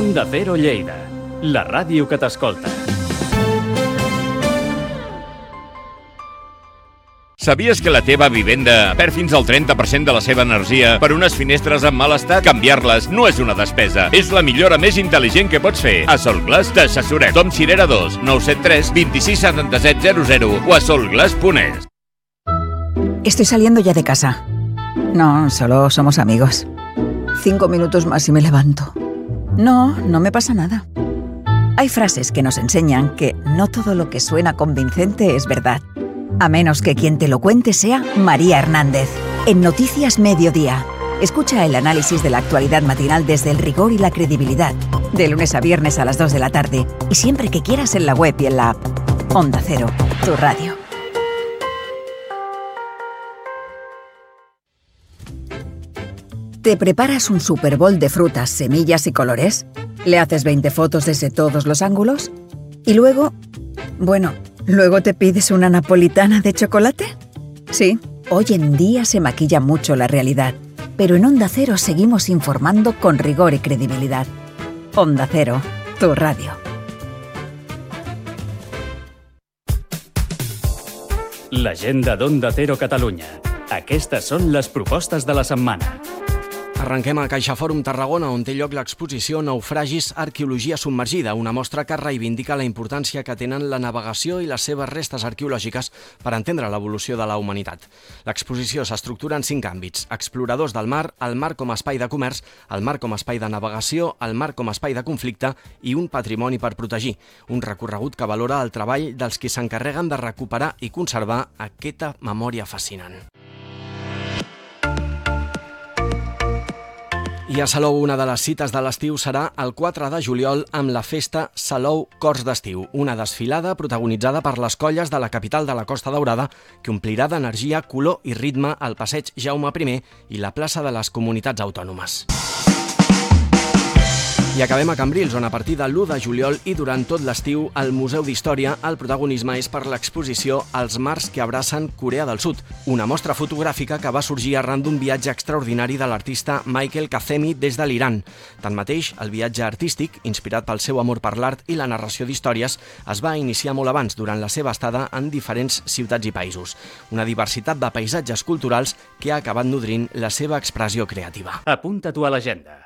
Onda Cero Lleida, la ràdio que t'escolta. Sabies que la teva vivenda perd fins al 30% de la seva energia per unes finestres en mal estat? Canviar-les no és una despesa, és la millora més intel·ligent que pots fer. A Solglass t'assessorem. Tom Cirera 2, 973 26 77 00 o a solglass.es. Estoy saliendo ya de casa. No, solo somos amigos. 5 minutos más y me levanto. No, no me pasa nada. Hay frases que nos enseñan que no todo lo que suena convincente es verdad. A menos que quien te lo cuente sea María Hernández. En Noticias Mediodía. Escucha el análisis de la actualidad matinal desde el rigor y la credibilidad. De lunes a viernes a las 2 de la tarde. Y siempre que quieras en la web y en la app. Onda Cero, tu radio. ¿Te preparas un Super Bowl de frutas, semillas y colores? ¿Le haces 20 fotos desde todos los ángulos? Y luego... Bueno, ¿luego te pides una napolitana de chocolate? Sí, hoy en día se maquilla mucho la realidad, pero en Onda Cero seguimos informando con rigor y credibilidad. Onda Cero, tu radio. L'agenda d'Onda Cero Catalunya. Aquestes són les propostes de la setmana. Arrenquem a CaixaFòrum Tarragona, on té lloc l'exposició Naufragis, arqueologia submergida, una mostra que reivindica la importància que tenen la navegació i les seves restes arqueològiques per entendre l'evolució de la humanitat. L'exposició s'estructura en 5 àmbits: exploradors del mar, el mar com a espai de comerç, el mar com a espai de navegació, el mar com a espai de conflicte i un patrimoni per protegir. Un recorregut que valora el treball dels qui s'encarreguen de recuperar i conservar aquesta memòria fascinant. I a Salou, una de les cites de l'estiu serà el 4 de juliol amb la festa Salou Cors d'Estiu, una desfilada protagonitzada per les colles de la capital de la Costa Daurada que omplirà d'energia, color i ritme el passeig Jaume I i la plaça de les Comunitats Autònomes. I acabem a Cambrils, on a partir de l'1 de juliol i durant tot l'estiu al Museu d'Història el protagonisme és per l'exposició Els mars que abracen Corea del Sud, una mostra fotogràfica que va sorgir arran d'un viatge extraordinari de l'artista Michael Kazemi des de l'Iran. Tanmateix, el viatge artístic, inspirat pel seu amor per l'art i la narració d'històries, es va iniciar molt abans, durant la seva estada en diferents ciutats i països. Una diversitat de paisatges culturals que ha acabat nodrint la seva expressió creativa. Apunta-t'ho a l'agenda.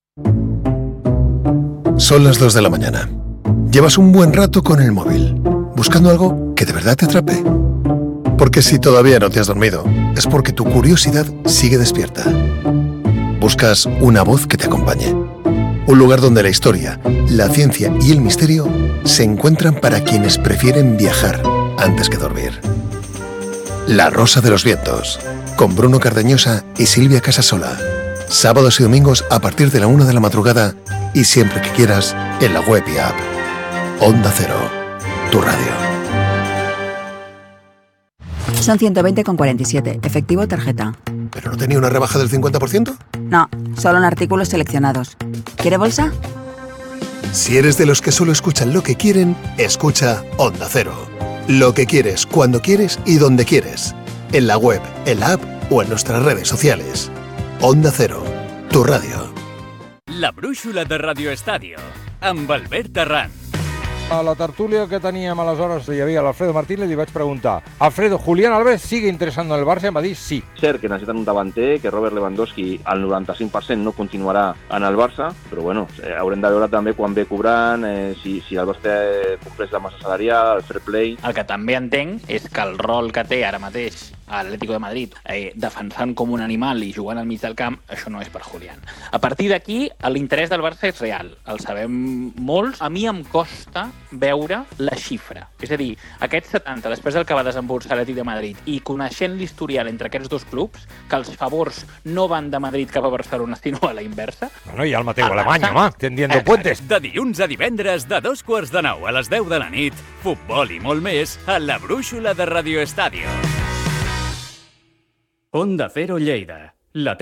Son las 2 de la mañana. Llevas un buen rato con el móvil, buscando algo que de verdad te atrape. Porque si todavía no te has dormido, es porque tu curiosidad sigue despierta. Buscas una voz que te acompañe. Un lugar donde la historia, la ciencia y el misterio se encuentran para quienes prefieren viajar antes que dormir. La Rosa de los Vientos, con Bruno Cardeñosa y Silvia Casasola. Sábados y domingos a partir de la 1 de la madrugada y siempre que quieras en la web y app. Onda Cero, tu radio. Son 120,47. Efectivo tarjeta. ¿Pero no tenía una rebaja del 50%? No, solo en artículos seleccionados. ¿Quiere bolsa? Si eres de los que solo escuchan lo que quieren, escucha Onda Cero. Lo que quieres, cuando quieres y donde quieres. En la web, en la app o en nuestras redes sociales. Onda Cero, tu radio. La brúixola de Radio Estadio, amb Albert Terran. A la tertúlia que teníem aleshores hi havia l'Alfredo Martínez i li vaig preguntar: Alfredo, ¿Julián Alves sigue interesando en el Barça? Em va dir sí. Cert que necessiten un davanter, que Robert Lewandowski al 95% no continuarà en el Barça, però bueno, haurem de veure també quan ve cobrant, si el Barça compleix la massa salarial, el fair play. El que també entenc és que el rol que té ara mateix a l'Atlético de Madrid, defensant com un animal i jugant al mig del camp, això no és per Julián. A partir d'aquí, l'interès del Barça és real. El sabem molts. A mi em costa veure la xifra. És a dir, aquests 70, després del que va desembolsar l'Atlètic de Madrid, i coneixent l'historial entre aquests dos clubs, que els favors no van de Madrid cap a Barcelona, sinó a la inversa. Bueno, i al Mateu Alemanya, home, tendiendo puentes. De dilluns a divendres, de 8:45 a les 10 de la nit, futbol i molt més a la brúixola de Radio Estadio. Onda Cero Lleida, la